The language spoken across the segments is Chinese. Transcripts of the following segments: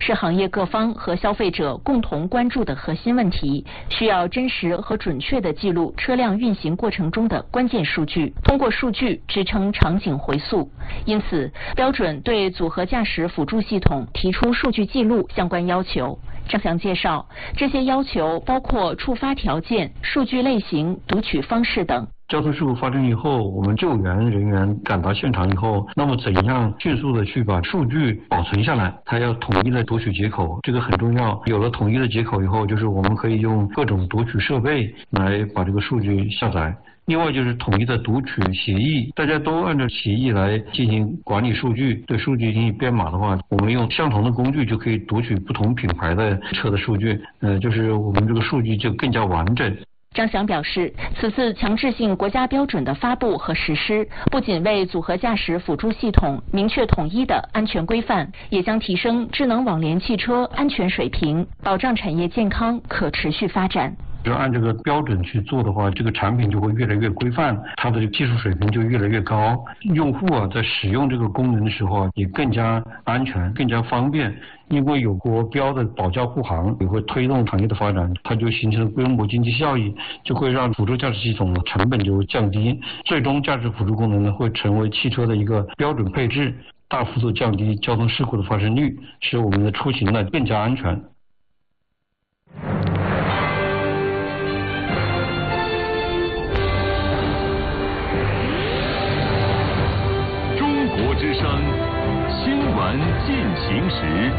是行业各方和消费者共同关注的核心问题，需要真实和准确地记录车辆运行过程中的关键数据，通过数据支撑场景回溯。因此，标准对组合驾驶辅助系统提出数据记录相关要求。张翔介绍，这些要求包括触发条件、数据类型、读取方式等。 交通事故发生以后，我们救援人员赶到现场以后，那么怎样迅速的去把数据保存下来？它要统一的读取接口，这个很重要。有了统一的接口以后，就是我们可以用各种读取设备来把这个数据下载。另外就是统一的读取协议，大家都按照协议来进行管理数据，对数据进行编码的话，我们用相同的工具就可以读取不同品牌的车的数据，就是我们这个数据就更加完整。 张翔表示，此次强制性国家标准的发布和实施，不仅为组合驾驶辅助系统明确统一的安全规范，也将提升智能网联汽车安全水平，保障产业健康可持续发展。 就按这个标准去做的话，这个产品就会越来越规范，它的技术水平就越来越高。用户在使用这个功能的时候也更加安全、更加方便。因为有国标的保驾护航，也会推动行业的发展，它就形成规模经济效益，就会让辅助驾驶系统的成本就降低，最终驾驶辅助功能呢会成为汽车的一个标准配置，大幅度降低交通事故的发生率，使我们的出行呢更加安全。 中国之声新闻进行时。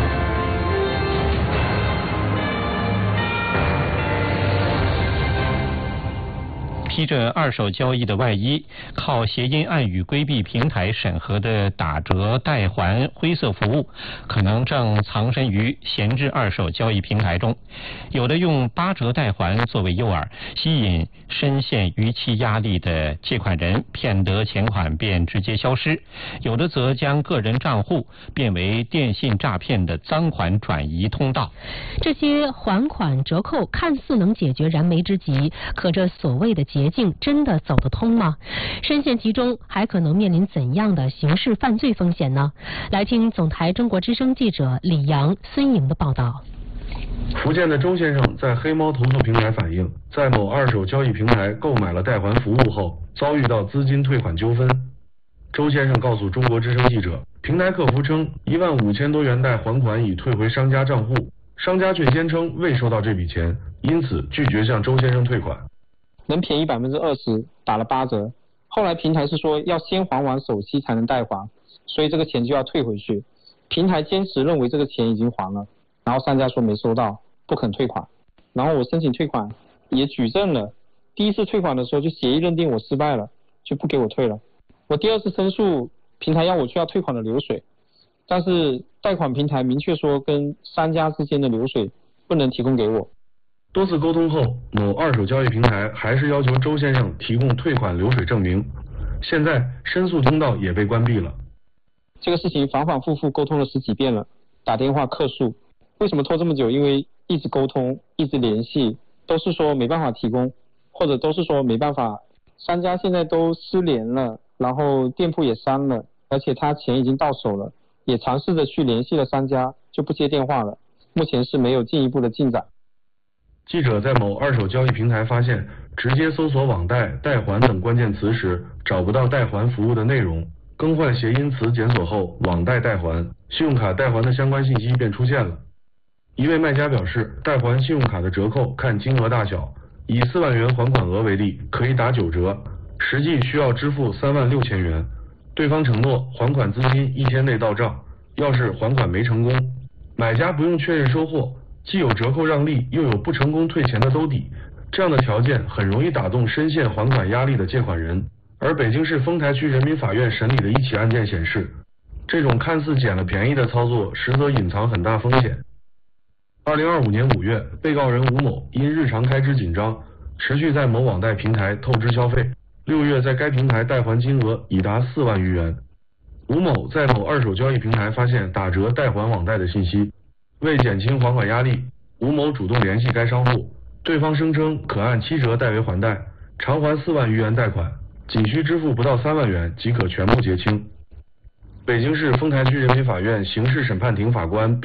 披着二手交易的外衣，靠谐音暗语规避平台审核的打折代还灰色服务，可能正藏身于闲置二手交易平台中。有的用8折代还作为诱饵，吸引深陷逾期压力的借款人，骗得钱款便直接消失；有的则将个人账户变为电信诈骗的赃款转移通道。 这些还款折扣看似能解决燃眉之急，可这所谓的捷径真的走得通吗？深陷其中还可能面临怎样的刑事犯罪风险呢？来听总台中国之声记者李阳、孙颖的报道。 福建的周先生在黑猫投诉平台反映，在某二手交易平台购买了代还服务后，遭遇到资金退款纠纷。周先生告诉中国之声记者，平台客服称15000多元贷还款已退回商家账户，商家却坚称未收到这笔钱，因此拒绝向周先生退款。 能便宜20%，打了8折。后来平台是说要先还完首期才能代还，所以这个钱就要退回去。平台坚持认为这个钱已经还了，然后商家说没收到，不肯退款。然后我申请退款，也举证了。第一次退款的时候就协议认定我失败了，就不给我退了。我第二次申诉，平台要我去要退款的流水，但是贷款平台明确说跟商家之间的流水不能提供给我。 多次沟通后，某二手交易平台还是要求周先生提供退款流水证明。现在申诉通道也被关闭了。 这个事情反反复复沟通了10几遍了，打电话客诉。为什么拖这么久？因为一直沟通，一直联系，都是说没办法提供，或者都是说没办法。商家现在都失联了，然后店铺也删了，而且他钱已经到手了，也尝试着去联系了商家，就不接电话了。目前是没有进一步的进展。 记者在某二手交易平台发现，直接搜索网贷、代还等关键词时，找不到代还服务的内容。更换谐音词检索后，网贷代还、信用卡代还的相关信息便出现了。一位卖家表示，代还信用卡的折扣看金额大小，以4万元还款额为例，可以打9折，实际需要支付3万6千元。对方承诺还款资金1天内到账，要是还款没成功，买家不用确认收货，既有折扣让利，又有不成功退钱的兜底，这样的条件很容易打动深陷还款压力的借款人。而北京市丰台区人民法院审理的一起案件显示，这种看似捡了便宜的操作，实则隐藏很大风险。2025年5月，被告人吴某因日常开支紧张，持续在某网贷平台透支消费，6月在该平台贷还金额已达4万余元。吴某在某二手交易平台发现打折代还网贷的信息，为减轻还款压力，吴某主动联系该商户，对方声称可按7折代为还贷，偿还4万余元贷款，仅需支付不到3万元即可全部结清。北京市丰台区人民法院刑事审判庭法官